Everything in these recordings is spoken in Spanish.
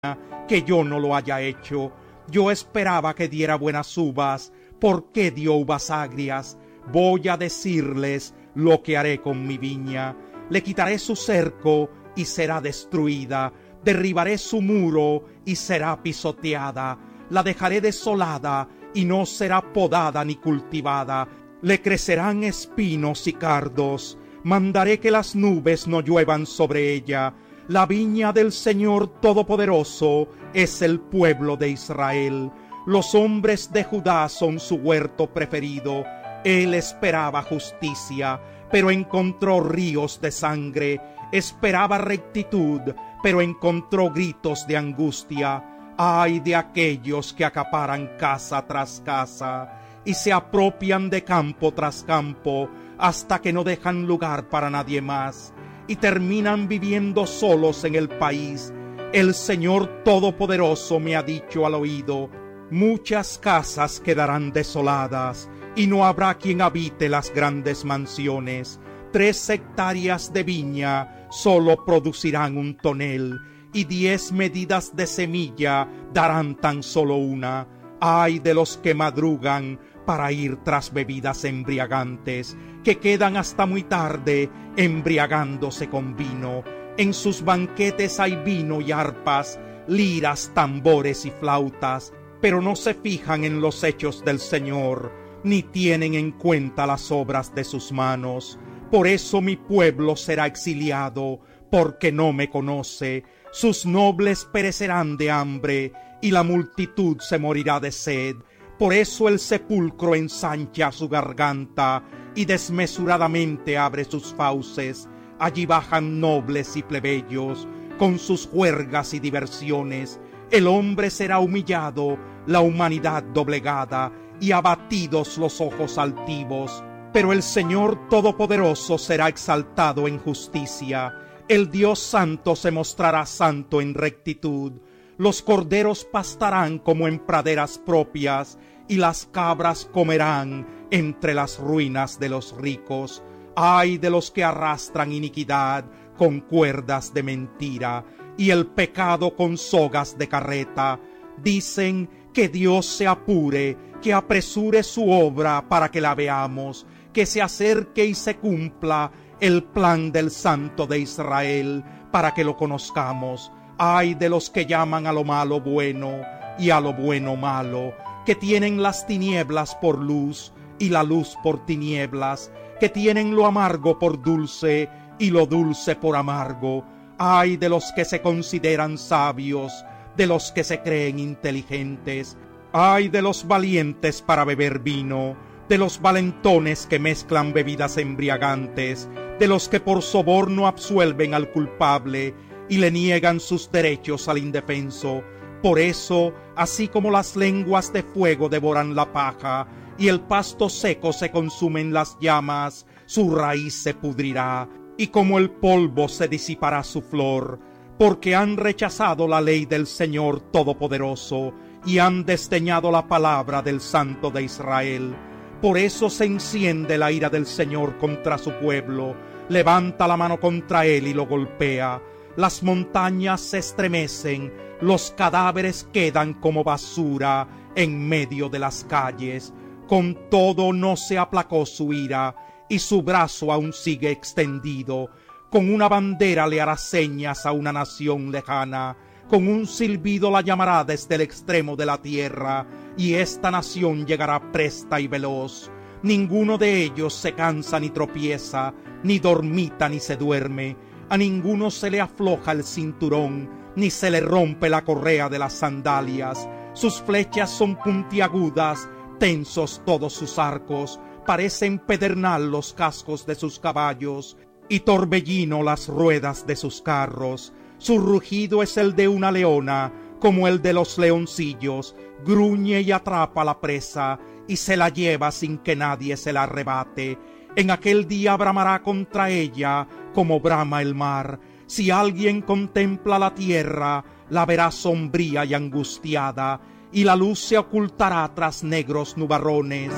que yo no lo haya hecho. Yo esperaba que diera buenas uvas, ¿por qué dio uvas agrias? Voy a decirles lo que haré con mi viña. Le quitaré su cerco y será destruida, derribaré su muro y será pisoteada, la dejaré desolada y no será podada ni cultivada, le crecerán espinos y cardos, mandaré que las nubes no lluevan sobre ella. La viña del Señor Todopoderoso es el pueblo de Israel. Los hombres de Judá son su huerto preferido. Él esperaba justicia, pero encontró ríos de sangre. Esperaba rectitud, pero encontró gritos de angustia. Ay de aquellos que acaparan casa tras casa y se apropian de campo tras campo hasta que no dejan lugar para nadie más y terminan viviendo solos en el país. El Señor Todopoderoso me ha dicho al oído: muchas casas quedarán desoladas y no habrá quien habite las grandes mansiones. 3 hectáreas de viña solo producirán un tonel y 10 medidas de semilla darán tan solo una. Ay de los que madrugan para ir tras bebidas embriagantes, que quedan hasta muy tarde embriagándose con vino. En sus banquetes hay vino y arpas, liras, tambores y flautas, pero no se fijan en los hechos del Señor, ni tienen en cuenta las obras de sus manos. Por eso mi pueblo será exiliado, porque no me conoce. Sus nobles perecerán de hambre, y la multitud se morirá de sed. Por eso el sepulcro ensancha su garganta, y desmesuradamente abre sus fauces. Allí bajan nobles y plebeyos, con sus juergas y diversiones. El hombre será humillado, la humanidad doblegada, y abatidos los ojos altivos. Pero el Señor Todopoderoso será exaltado en justicia. El Dios Santo se mostrará santo en rectitud. Los corderos pastarán como en praderas propias, y las cabras comerán entre las ruinas de los ricos. Ay de los que arrastran iniquidad con cuerdas de mentira, y el pecado con sogas de carreta. Dicen que Dios se apure, que apresure su obra para que la veamos, que se acerque y se cumpla el plan del Santo de Israel, para que lo conozcamos. Ay de los que llaman a lo malo bueno y a lo bueno malo, que tienen las tinieblas por luz y la luz por tinieblas, que tienen lo amargo por dulce y lo dulce por amargo. Ay de los que se consideran sabios, de los que se creen inteligentes. Ay de los valientes para beber vino, de los valentones que mezclan bebidas embriagantes, de los que por soborno absuelven al culpable y le niegan sus derechos al indefenso. Por eso, así como las lenguas de fuego devoran la paja y el pasto seco se consume en las llamas, su raíz se pudrirá, y como el polvo se disipará su flor, porque han rechazado la ley del Señor Todopoderoso y han desdeñado la palabra del Santo de Israel. Por eso se enciende la ira del Señor contra su pueblo, levanta la mano contra él y lo golpea. Las montañas se estremecen, los cadáveres quedan como basura en medio de las calles. Con todo no se aplacó su ira, y su brazo aún sigue extendido. Con una bandera le hará señas a una nación lejana, con un silbido la llamará desde el extremo de la tierra, y esta nación llegará presta y veloz. Ninguno de ellos se cansa ni tropieza, ni dormita ni se duerme. A ninguno se le afloja el cinturón, ni se le rompe la correa de las sandalias. Sus flechas son puntiagudas, tensos todos sus arcos, parecen pedernal los cascos de sus caballos, y torbellino las ruedas de sus carros. Su rugido es el de una leona, como el de los leoncillos, gruñe y atrapa la presa, y se la lleva sin que nadie se la arrebate. En aquel día bramará contra ella como brama el mar. Si alguien contempla la tierra, la verá sombría y angustiada, y la luz se ocultará tras negros nubarrones.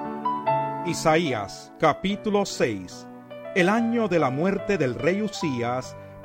Isaías, capítulo 6. El año de la muerte del rey Usías,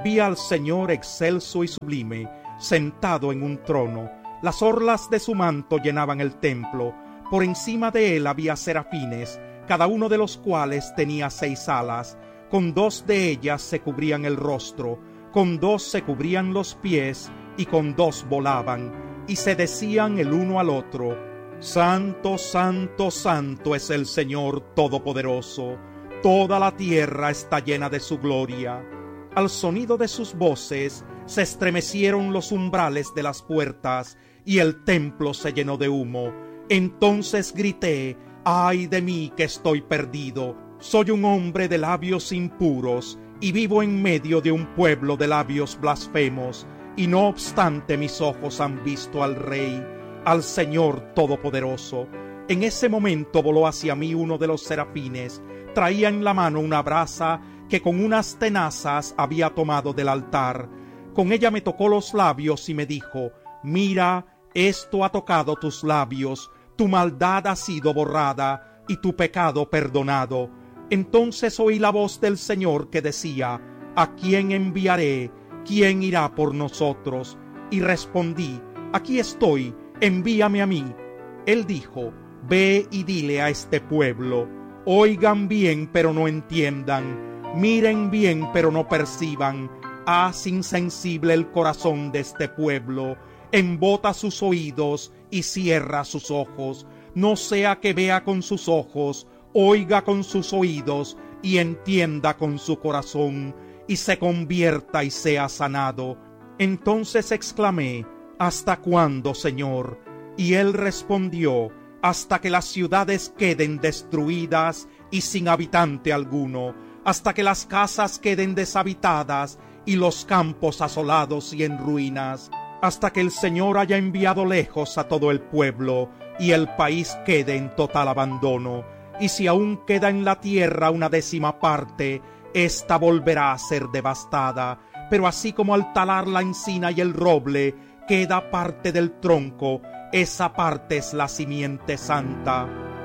Vi al Señor excelso y sublime, sentado en un trono. Las orlas de su manto llenaban el templo. Por encima de él había serafines, cada uno de los cuales tenía 6 alas. Con 2 de ellas se cubrían el rostro, con 2 se cubrían los pies, y con 2 volaban, y se decían el uno al otro: Santo, santo, santo es el Señor Todopoderoso. Toda la tierra está llena de su gloria. Al sonido de sus voces se estremecieron los umbrales de las puertas, y el templo se llenó de humo. Entonces grité: ¡ay de mí que estoy perdido! Soy un hombre de labios impuros, y vivo en medio de un pueblo de labios blasfemos, y no obstante mis ojos han visto al Rey, al Señor Todopoderoso. En ese momento voló hacia mí uno de los serafines. Traía en la mano una brasa que con unas tenazas había tomado del altar. Con ella me tocó los labios y me dijo: mira, esto ha tocado tus labios, tu maldad ha sido borrada y tu pecado perdonado. Entonces oí la voz del Señor que decía: ¿a quién enviaré? ¿Quién irá por nosotros? Y respondí: aquí estoy, envíame a mí. Él dijo: ve y dile a este pueblo: oigan bien pero no entiendan, miren bien pero no perciban. Haz insensible el corazón de este pueblo, embota sus oídos y cierra sus ojos, no sea que vea con sus ojos, oiga con sus oídos y entienda con su corazón, y se convierta y sea sanado. Entonces exclamé: ¿hasta cuándo, Señor? Y él respondió: hasta que las ciudades queden destruidas y sin habitante alguno, hasta que las casas queden deshabitadas y los campos asolados y en ruinas, hasta que el Señor haya enviado lejos a todo el pueblo y el país quede en total abandono. Y si aún queda en la tierra una 10ª parte, ésta volverá a ser devastada. Pero así como al talar la encina y el roble queda parte del tronco, esa parte es la simiente santa.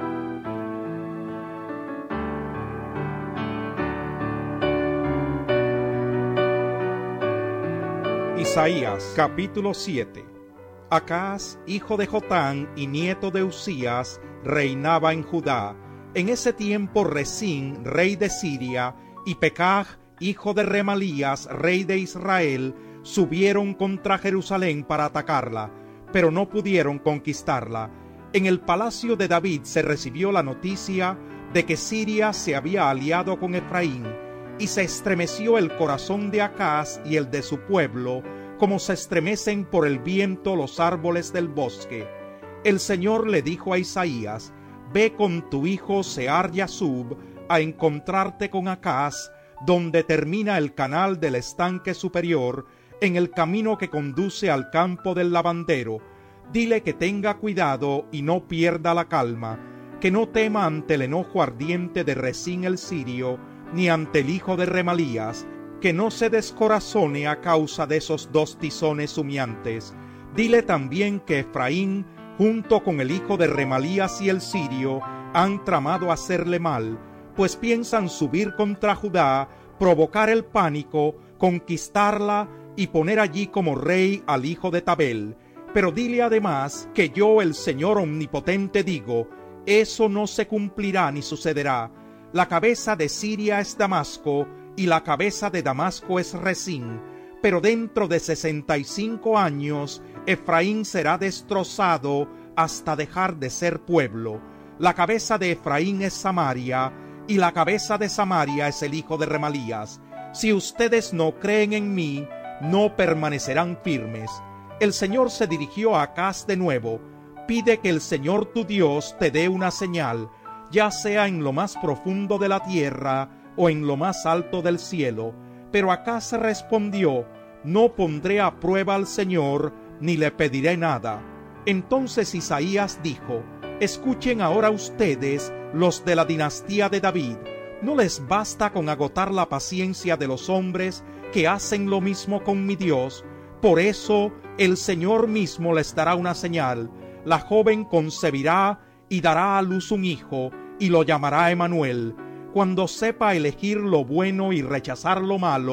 Isaías capítulo 7. Acaz, hijo de Jotán y nieto de Usías, reinaba en Judá. En ese tiempo Resín, rey de Siria, y Pekaj, hijo de Remalías, rey de Israel, subieron contra Jerusalén para atacarla, pero no pudieron conquistarla. En el palacio de David se recibió la noticia de que Siria se había aliado con Efraín, y se estremeció el corazón de Acaz y el de su pueblo, como se estremecen por el viento los árboles del bosque. El Señor le dijo a Isaías: ve con tu hijo Sear-Yasub a encontrarte con Acaz, donde termina el canal del estanque superior, en el camino que conduce al campo del lavandero. Dile que tenga cuidado y no pierda la calma, que no tema ante el enojo ardiente de Resín el sirio, ni ante el hijo de Remalías, que no se descorazone a causa de esos 2 tizones humeantes. Dile también que Efraín, junto con el hijo de Remalías y el sirio, han tramado hacerle mal, pues piensan subir contra Judá, provocar el pánico, conquistarla y poner allí como rey al hijo de Tabel. Pero dile además que yo, el Señor omnipotente, digo: eso no se cumplirá ni sucederá. La cabeza de Siria es Damasco, y la cabeza de Damasco es Resín. Pero dentro de 65 años, Efraín será destrozado hasta dejar de ser pueblo. La cabeza de Efraín es Samaria, y la cabeza de Samaria es el hijo de Remalías. Si ustedes no creen en mí, no permanecerán firmes. El Señor se dirigió a Acaz de nuevo: pide que el Señor tu Dios te dé una señal, ya sea en lo más profundo de la tierra o en lo más alto del cielo. Pero Acaz respondió: no pondré a prueba al Señor, ni le pediré nada. Entonces Isaías dijo: escuchen ahora ustedes, los de la dinastía de David. ¿No les basta con agotar la paciencia de los hombres que hacen lo mismo con mi Dios? Por eso el Señor mismo les dará una señal: la joven concebirá y dará a luz un hijo, y lo llamará Emanuel. Cuando sepa elegir lo bueno y rechazar lo malo,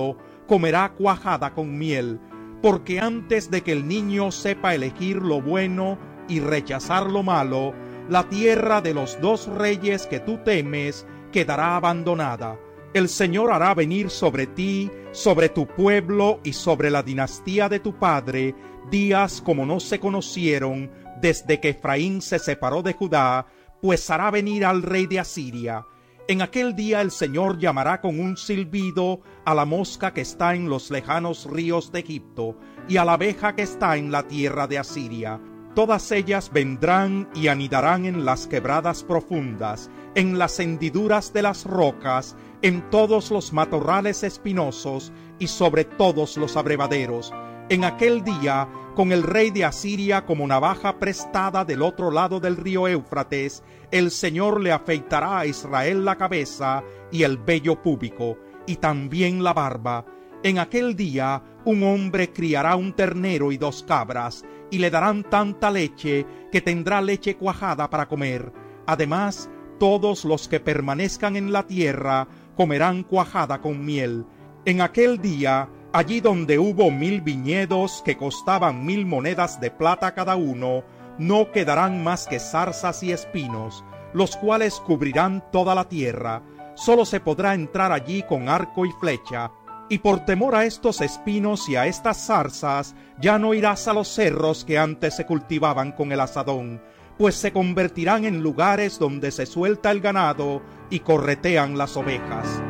comerá cuajada con miel, porque antes de que el niño sepa elegir lo bueno y rechazar lo malo, la tierra de los dos reyes que tú temes quedará abandonada. El Señor hará venir sobre ti, sobre tu pueblo y sobre la dinastía de tu padre, días como no se conocieron desde que Efraín se separó de Judá, pues hará venir al rey de Asiria. En aquel día el Señor llamará con un silbido a la mosca que está en los lejanos ríos de Egipto, y a la abeja que está en la tierra de Asiria. Todas ellas vendrán y anidarán en las quebradas profundas, en las hendiduras de las rocas, en todos los matorrales espinosos y sobre todos los abrevaderos. En aquel día, con el rey de Asiria como navaja prestada del otro lado del río Éufrates, el Señor le afeitará a Israel la cabeza y el vello púbico, y también la barba. En aquel día, un hombre criará un ternero y 2 cabras, y le darán tanta leche que tendrá leche cuajada para comer. Además, todos los que permanezcan en la tierra comerán cuajada con miel. En aquel día, allí donde hubo 1000 viñedos que costaban 1000 monedas de plata cada uno, no quedarán más que zarzas y espinos, los cuales cubrirán toda la tierra. Solo se podrá entrar allí con arco y flecha. Y por temor a estos espinos y a estas zarzas, ya no irás a los cerros que antes se cultivaban con el azadón, pues se convertirán en lugares donde se suelta el ganado y corretean las ovejas.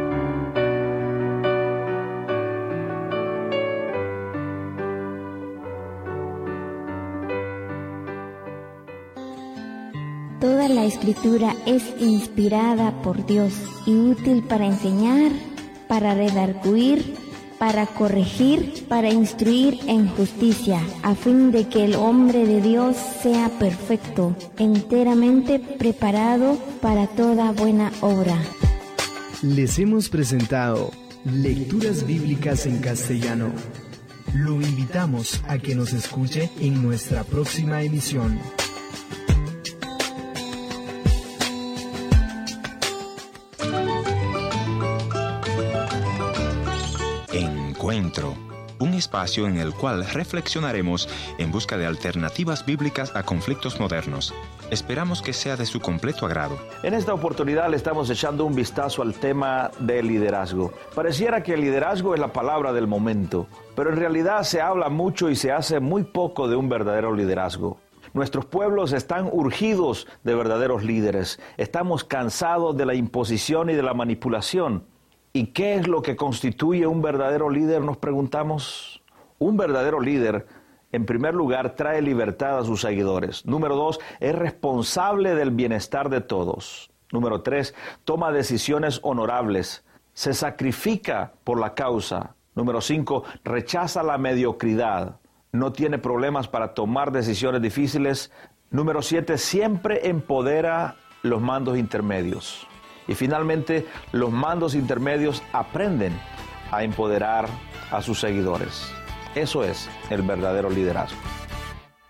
Toda la Escritura es inspirada por Dios y útil para enseñar, para redarguir, para corregir, para instruir en justicia, a fin de que el hombre de Dios sea perfecto, enteramente preparado para toda buena obra. Les hemos presentado Lecturas Bíblicas en Castellano. Lo invitamos a que nos escuche en nuestra próxima emisión. Encuentro, un espacio en el cual reflexionaremos en busca de alternativas bíblicas a conflictos modernos. Esperamos que sea de su completo agrado. En esta oportunidad le estamos echando un vistazo al tema del liderazgo. Pareciera que el liderazgo es la palabra del momento, pero en realidad se habla mucho y se hace muy poco de un verdadero liderazgo. Nuestros pueblos están urgidos de verdaderos líderes. Estamos cansados de la imposición y de la manipulación. ¿Y qué es lo que constituye un verdadero líder? Nos preguntamos. Un verdadero líder, en primer lugar, trae libertad a sus seguidores. Número 2, es responsable del bienestar de todos. Número 3, toma decisiones honorables. Se sacrifica por la causa. Número 5, rechaza la mediocridad. No tiene problemas para tomar decisiones difíciles. Número 7, siempre empodera los mandos intermedios. Y finalmente, los mandos intermedios aprenden a empoderar a sus seguidores. Eso es el verdadero liderazgo.